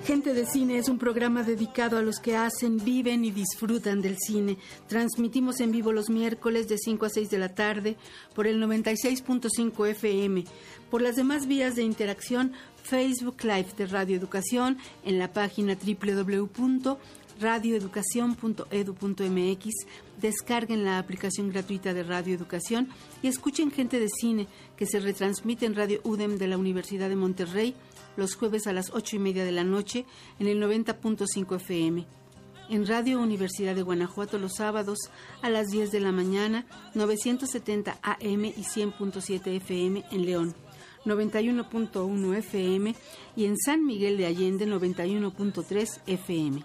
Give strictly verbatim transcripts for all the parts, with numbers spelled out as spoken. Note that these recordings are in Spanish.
Gente de Cine es un programa dedicado a los que hacen, viven y disfrutan del cine. Transmitimos en vivo los miércoles de cinco a seis de la tarde por el noventa y seis punto cinco F M. Por las demás vías de interacción, Facebook Live de Radio Educación, en la página doble u doble u doble u punto radio educación punto e d u punto m x, descarguen la aplicación gratuita de Radio Educación y escuchen Gente de Cine, que se retransmite en Radio U D E M de la Universidad de Monterrey los jueves a las ocho y media de la noche en el noventa punto cinco F M. En Radio Universidad de Guanajuato los sábados a las diez de la mañana, novecientos setenta A M y cien punto siete F M en León, noventa y uno punto uno F M, y en San Miguel de Allende noventa y uno punto tres F M.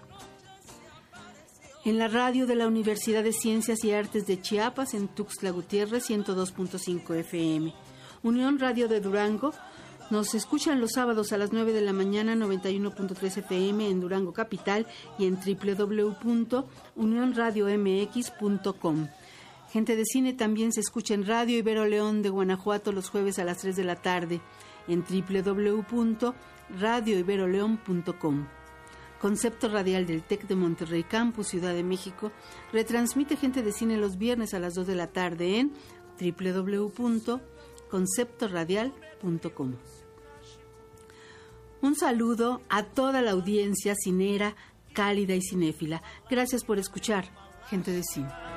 En la radio de la Universidad de Ciencias y Artes de Chiapas, en Tuxtla Gutiérrez, ciento dos punto cinco F M. Unión Radio de Durango, nos escuchan los sábados a las nueve de la mañana, noventa y uno punto tres F M en Durango Capital y en doble u doble u doble u punto unión radio m x punto com. Gente de Cine también se escucha en Radio Ibero León de Guanajuato los jueves a las tres de la tarde, en doble u doble u doble u punto radio ibero león punto com. Concepto Radial del TEC de Monterrey Campus, Ciudad de México, retransmite Gente de Cine los viernes a las dos de la tarde en doble u doble u doble u punto concepto radial punto com. Un saludo a toda la audiencia cinera, cálida y cinéfila. Gracias por escuchar Gente de Cine.